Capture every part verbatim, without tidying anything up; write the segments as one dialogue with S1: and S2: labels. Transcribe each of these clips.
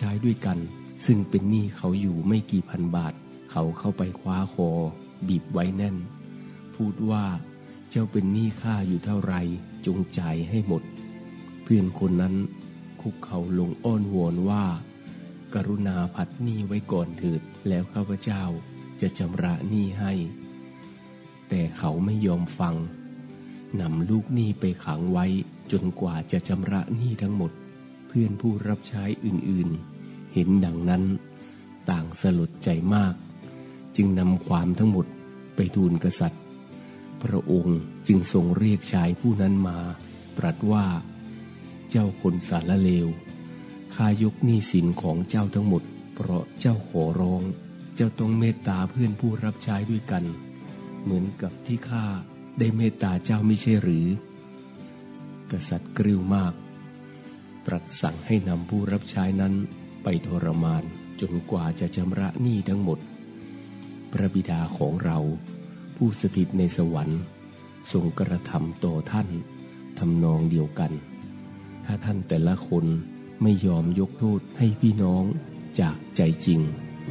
S1: ช้ด้วยกันซึ่งเป็นหนี้เขาอยู่ไม่กี่พันบาทเขาเข้าไปคว้าคอบีบไว้แน่นพูดว่าเจ้าเป็นหนี้ข้าอยู่เท่าไรจงจ่ายให้หมดเพื่อนคนนั้นคุกเข่าลงอ้อนวอนว่ากรุณาผัดหนี้ไว้ก่อนเถิดแล้วข้าพเจ้าจะชำระหนี้ให้แต่เขาไม่ยอมฟังนำลูกหนี้ไปขังไว้จนกว่าจะชำระหนี้ทั้งหมดเพื่อนผู้รับใช้อื่นๆเห็นดังนั้นต่างสลดใจมากจึงนำความทั้งหมดไปทูลกษัตริย์พระองค์จึงทรงเรียกชายผู้นั้นมาตรัสว่าเจ้าคนสารเลวข้ายกหนี้สินของเจ้าทั้งหมดเพราะเจ้าขอร้องเจ้าต้องเมตตาเพื่อนผู้รับใช้ด้วยกันเหมือนกับที่ข้าได้เมตตาเจ้าไม่ใช่หรือกษัตริย์กริ้วมากตรัสสั่งให้นำผู้รับใช้นั้นไปทรมานจนกว่าจะชำระหนี้ทั้งหมดพระบิดาของเราผู้สถิตในสวรรค์ทรงกระทำต่อท่านทำนองเดียวกันถ้าท่านแต่ละคนไม่ยอมยกโทษให้พี่น้องจากใจจริง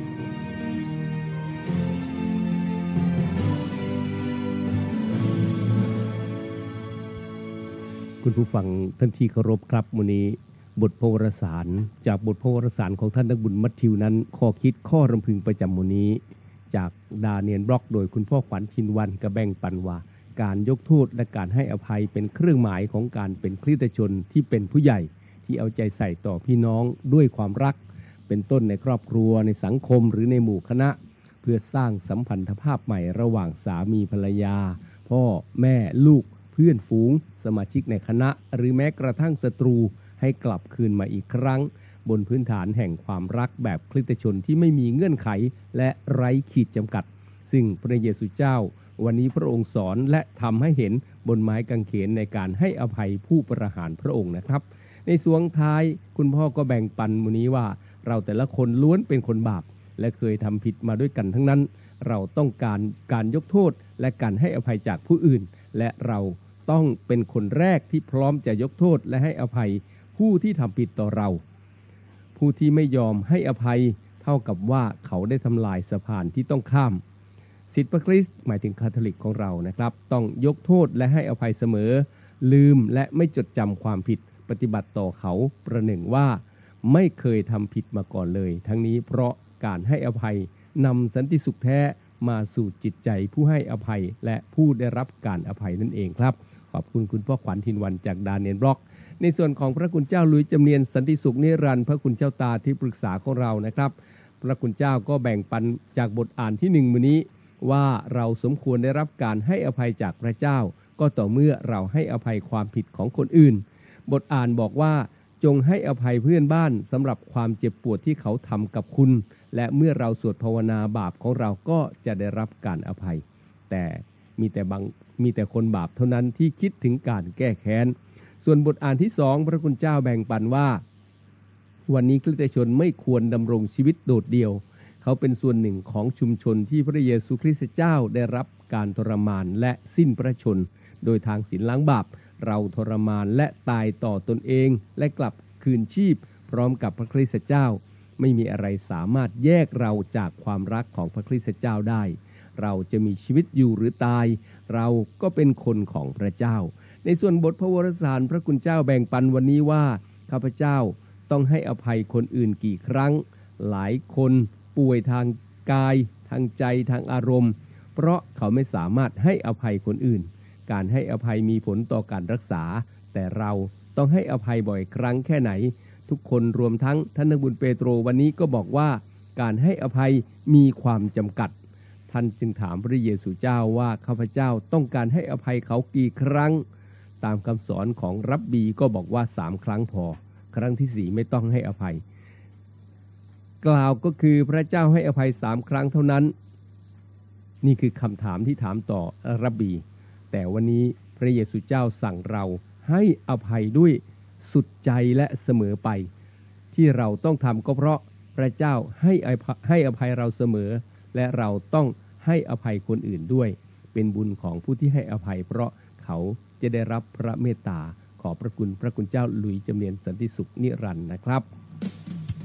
S2: คุณผู้ฟังท่านที่เคารพครับวันนี้บทพระวรสารจากบทพระวรสารของท่านนักบุญมัทธิวนั้นข้อคิดข้อรำพึงประจำวันนี้จากดาเนียลบล็อกโดยคุณพ่อขวัญทินวันกระแบ่งปันว่าการยกโทษและการให้อภัยเป็นเครื่องหมายของการเป็นคริสตชนที่เป็นผู้ใหญ่ที่เอาใจใส่ต่อพี่น้องด้วยความรักเป็นต้นในครอบครัวในสังคมหรือในหมู่คณะเพื่อสร้างสัมพันธภาพใหม่ระหว่างสามีภรรยาพ่อแม่ลูกเพื่อนฝูงสมาชิกในคณะหรือแม้กระทั่งศัตรูให้กลับคืนมาอีกครั้งบนพื้นฐานแห่งความรักแบบคริสตชนที่ไม่มีเงื่อนไขและไร้ขีดจำกัดซึ่งพระเยซูเจ้าวันนี้พระองค์สอนและทำให้เห็นบนไม้กางเขนในการให้อภัยผู้ประหารพระองค์นะครับในช่วงท้ายคุณพ่อก็แบ่งปันมื้อนี้ว่าเราแต่ละคนล้วนเป็นคนบาปและเคยทำผิดมาด้วยกันทั้งนั้นเราต้องการการยกโทษและการให้อภัยจากผู้อื่นและเราต้องเป็นคนแรกที่พร้อมจะยกโทษและให้อภัยผู้ที่ทำผิดต่อเราผู้ที่ไม่ยอมให้อภัยเท่ากับว่าเขาได้ทำลายสะพานที่ต้องข้ามศิษย์พระคริสต์หมายถึงคาทอลิกของเรานะครับต้องยกโทษและให้อภัยเสมอลืมและไม่จดจำความผิดปฏิบัติต่อเขาประหนึ่งว่าไม่เคยทำผิดมาก่อนเลยทั้งนี้เพราะการให้อภัยนำสันติสุขแท้มาสู่จิตใจผู้ให้อภัยและผู้ได้รับการอภัยนั่นเองครับขอบคุณคุณพ่อขวัญทินวันจากดาเนียลบล็อกในส่วนของพระคุณเจ้าลุยจำเนียนสันติสุขนิรันดร์พระคุณเจ้าตาที่ปรึกษาของเรานะครับพระคุณเจ้าก็แบ่งปันจากบทอ่านที่หนึ่งมื้อนี้ว่าเราสมควรได้รับการให้อภัยจากพระเจ้าก็ต่อเมื่อเราให้อภัยความผิดของคนอื่นบทอ่านบอกว่าจงให้อภัยเพื่อนบ้านสำหรับความเจ็บปวดที่เขาทำกับคุณและเมื่อเราสวดภาวนาบาปของเราก็จะได้รับการอภัยแต่มีแต่บางมีแต่คนบาปเท่านั้นที่คิดถึงการแก้แค้นส่วนบทอ่านที่สองพระคุณเจ้าแบ่งปันว่าวันนี้คริสตชนไม่ควรดำรงชีวิตโดดเดี่ยวเขาเป็นส่วนหนึ่งของชุมชนที่พระเยซูคริสต์เจ้าได้รับการทรมานและสิ้นพระชนม์โดยทางศีลล้างบาปเราทรมานและตายต่อตนเองและกลับคืนชีพพร้อมกับพระคริสต์เจ้าไม่มีอะไรสามารถแยกเราจากความรักของพระคริสต์เจ้าได้เราจะมีชีวิตอยู่หรือตายเราก็เป็นคนของพระเจ้าในส่วนบทพระวรสารพระคุณเจ้าแบ่งปันวันนี้ว่าข้าพเจ้าต้องให้อภัยคนอื่นกี่ครั้งหลายคนป่วยทางกายทางใจทางอารมณ์เพราะเขาไม่สามารถให้อภัยคนอื่นการให้อภัยมีผลต่อการรักษาแต่เราต้องให้อภัยบ่อยครั้งแค่ไหนทุกคนรวมทั้งท่านนักบุญเปโตรวันนี้ก็บอกว่าการให้อภัยมีความจำกัดท่านจึงถามพระเยซูเจ้าว่าข้าพเจ้าต้องการให้อภัยเขากี่ครั้งตามคำสอนของรับบีก็บอกว่าสามครั้งพอครั้งที่สี่ไม่ต้องให้อภัยกล่าวก็คือพระเจ้าให้อภัยสามครั้งเท่านั้นนี่คือคำถามที่ถามต่อรับบีแต่วันนี้พระเยซูเจ้าสั่งเราให้อภัยด้วยสุดใจและเสมอไปที่เราต้องทำก็เพราะพระเจ้าให้ให้อภัยเราเสมอและเราต้องให้อภัยคนอื่นด้วยเป็นบุญของผู้ที่ให้อภัยเพราะเขาจะได้รับพระเมตตาขอพระคุณพระคุณเจ้าหลุยจำเนียนสันติสุขนิรันดร์นะครับ